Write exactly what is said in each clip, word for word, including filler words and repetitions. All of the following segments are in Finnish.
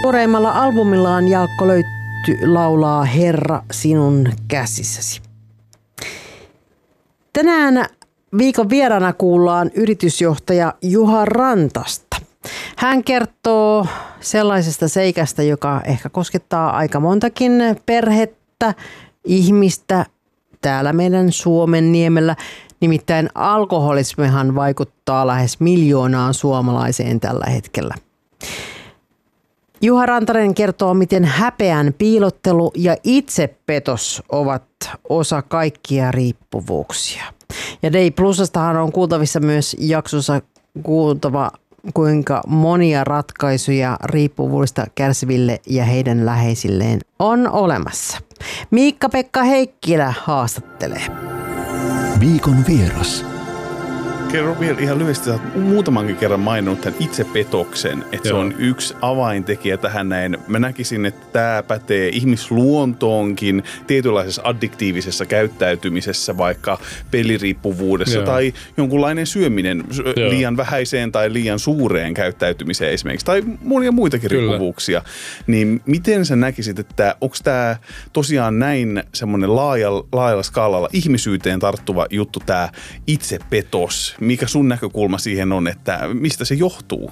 Tuoreimmalla albumillaan Jaakko Löytty laulaa Herra sinun käsissäsi. Tänään viikon vieraana kuullaan yritysjohtaja Juha Rantasta. Hän kertoo sellaisesta seikasta, joka ehkä koskettaa aika montakin perhettä, ihmistä täällä meidän Suomen niemellä. Nimittäin alkoholismihan vaikuttaa lähes miljoonaan suomalaiseen tällä hetkellä. Juha Rantanen kertoo, miten häpeän piilottelu ja itsepetos ovat osa kaikkia riippuvuuksia. Ja Day Plusastahan on kuultavissa myös jaksossa kuultava, kuinka monia ratkaisuja riippuvuudesta kärsiville ja heidän läheisilleen on olemassa. Miikka-Pekka Heikkilä haastattelee. Viikon vieras. Kerro vielä ihan lyhyesti, sä oot muutamankin kerran maininnut tämän itsepetoksen, että Joo. se on yksi avaintekijä tähän näin. Mä näkisin, että tämä pätee ihmisluontoonkin tietynlaisessa addiktiivisessa käyttäytymisessä, vaikka peliriippuvuudessa Joo. tai jonkunlainen syöminen Joo. liian vähäiseen tai liian suureen käyttäytymiseen esimerkiksi, tai monia muitakin Kyllä. riippuvuuksia. Niin miten sä näkisit, että onko tämä tosiaan näin semmoinen laajalla, laajalla skaalalla ihmisyyteen tarttuva juttu, tämä itsepetos? Mikä sun näkökulma siihen on, että mistä se johtuu?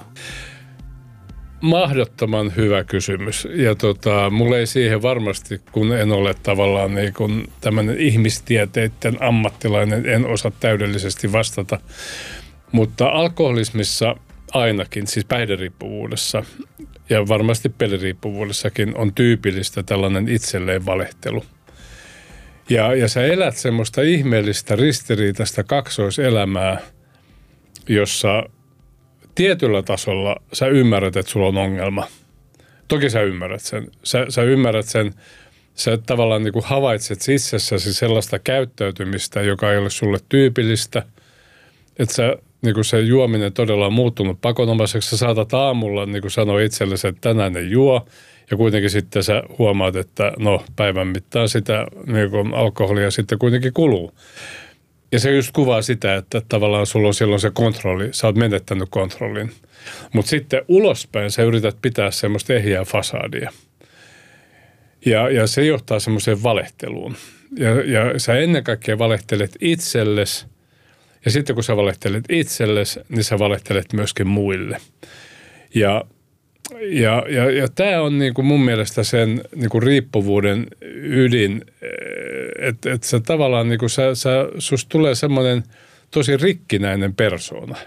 Mahdottoman hyvä kysymys. Ja tota, mulla ei siihen varmasti, kun en ole tavallaan niin kun tämmöinen ihmistieteiden ammattilainen, en osaa täydellisesti vastata. Mutta alkoholismissa ainakin, siis päihderiippuvuudessa ja varmasti peliriippuvuudessakin on tyypillistä tällainen itselleen valehtelu. Ja, ja sä elät semmoista ihmeellistä ristiriitaista kaksoiselämää, jossa tietyllä tasolla sä ymmärrät, että sulla on ongelma. Toki sä ymmärrät sen. Sä, sä ymmärrät sen, sä tavallaan niin kuin havaitset itsessäsi sellaista käyttäytymistä, joka ei ole sulle tyypillistä. Että sä, niin kuin se juominen todella on muuttunut pakonomaiseksi. Sä saatat aamulla niin kuin sanoa itsellesi, että tänään ei juo. Ja kuitenkin sitten sä huomaat, että no päivän mittaan sitä niin kuin alkoholia sitten kuitenkin kuluu. Ja se just kuvaa sitä, että tavallaan sulla on silloin se kontrolli, sä oot menettänyt kontrollin. Mutta sitten ulospäin sä yrität pitää semmoista ehjää fasadia. Ja, ja se johtaa semmoiseen valehteluun. Ja, ja sä ennen kaikkea valehtelet itsellesi. Ja sitten kun sä valehtelet itsellesi, niin sä valehtelet myöskin muille. Ja Ja, ja, ja tämä on niinku mun mielestä sen niinku riippuvuuden ydin, että et sä tavallaan niinku sä, sä, susta tulee semmoinen tosi rikkinäinen persoona.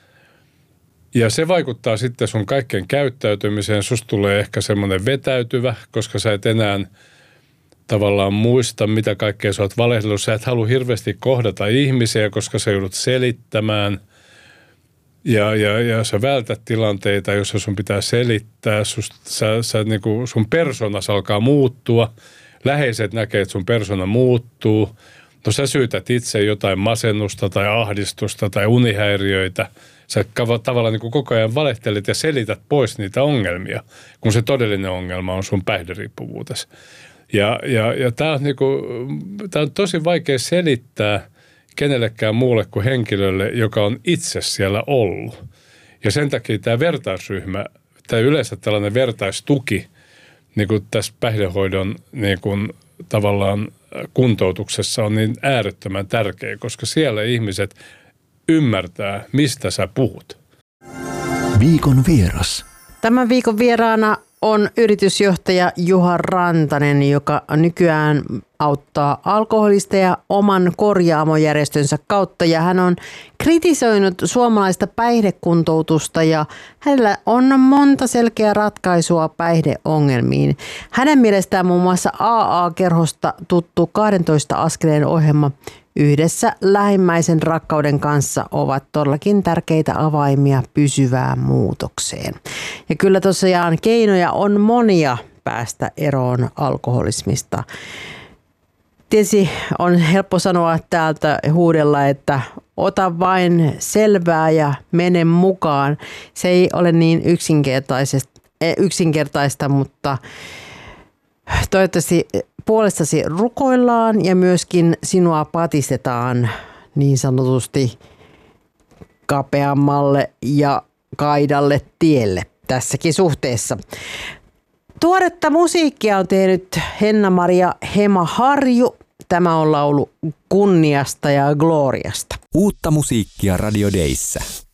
Ja se vaikuttaa sitten sun kaikkeen käyttäytymiseen. Susta tulee ehkä semmoinen vetäytyvä, koska sä et enää tavallaan muista, mitä kaikkea sä oot valehdellut. Sä et halua hirveästi kohdata ihmisiä, koska sä joudut selittämään. Ja, ja, ja sä vältät tilanteita, joissa sun pitää selittää, sust, sä, sä, niin kuin sun persoonasi alkaa muuttua, läheiset näkee, että sun persona muuttuu. No sä syytät itse jotain masennusta tai ahdistusta tai unihäiriöitä. Sä tavallaan niin kuin koko ajan valehtelet ja selität pois niitä ongelmia, kun se todellinen ongelma on sun päihderiippuvuutesi. Ja, ja, ja tää on, niin kuin, tää on tosi vaikea selittää kenellekään muulle kuin henkilölle, joka on itse siellä ollut. Ja sen takia tämä vertaisryhmä, tai yleensä tällainen vertaistuki niin kuin tässä päihdehoidon niin kuin tavallaan kuntoutuksessa on niin äärettömän tärkeä, koska siellä ihmiset ymmärtää, mistä sä puhut. Viikon vieras. Tämän viikon vieraana on yritysjohtaja Juha Rantanen, joka nykyään auttaa alkoholisteja oman korjaamojärjestönsä kautta. Ja hän on kritisoinut suomalaista päihdekuntoutusta ja hänellä on monta selkeää ratkaisua päihdeongelmiin. Hänen mielestään muun muassa A A-kerhosta tuttu kaksitoista askeleen ohjelma yhdessä lähimmäisen rakkauden kanssa ovat todellakin tärkeitä avaimia pysyvään muutokseen. Ja kyllä tosiaan keinoja on monia päästä eroon alkoholismista. Tietysti on helppo sanoa täältä huudella, että ota vain selvää ja mene mukaan. Se ei ole niin yksinkertaista, mutta toivottavasti puolestasi rukoillaan ja myöskin sinua patistetaan niin sanotusti kapeammalle ja kaidalle tielle tässäkin suhteessa. Tuoretta musiikkia on tehnyt Henna-Maria Hema Harju. Tämä on laulu kunniasta ja gloriasta. Uutta musiikkia Radio Dayssä.